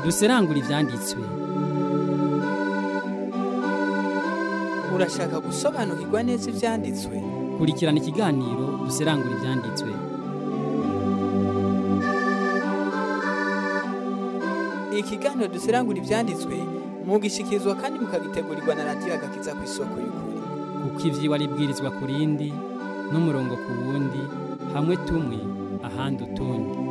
duserangura ivyanditswe. Urashaka gusobanukirwa neza ivyanditswe? Kurikirana ikiganiro duserangura ivyanditswe. Ikiganiro duserangura ivyanditswe mugishikirizwa kandi mukagitegurirwa na Radio Agakiza ku isoko y'ukuri. Kuko ivyigwa ribwirizwa ku rindi n'umurongo ku wundi, hamwe tumwe ahandi utundi.